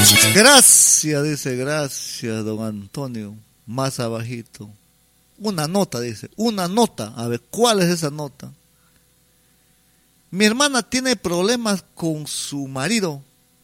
Gracias, dice, gracias, don Antonio. Más abajito. Una nota, dice, una nota. A ver, ¿cuál es esa nota? Mi hermana tiene problemas con su marido,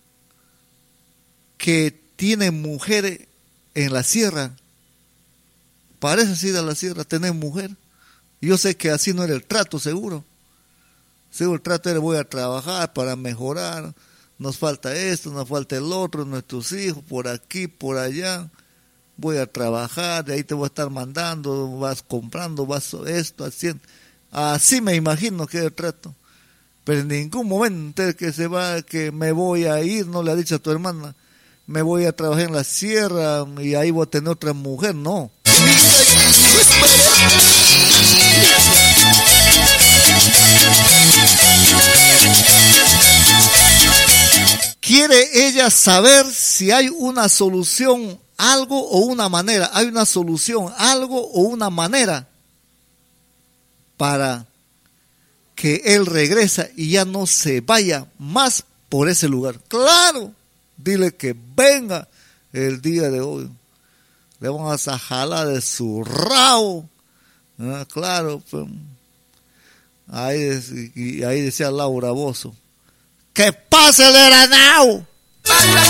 que tiene mujer en la sierra. Parece así de la sierra, tener mujer. Yo sé que así no era el trato, seguro. Seguro el trato era: voy a trabajar para mejorar, nos falta esto, nos falta el otro, nuestros hijos, por aquí, por allá. Voy a trabajar, de ahí te voy a estar mandando, vas comprando, vas esto, haciendo. Así me imagino que era el trato. Pero en ningún momento que se va, que me voy a ir, no le ha dicho a tu hermana, me voy a trabajar en la sierra y ahí voy a tener otra mujer, no. Quiere ella saber si hay una solución, algo o una manera. Hay una solución, algo o una manera para que él regrese y ya no se vaya más por ese lugar. Claro, dile que venga el día de hoy. Le vamos a jalar de su rabo. Claro, pues. Ahí decía Laura Bozzo: ¡que pase el Eranao!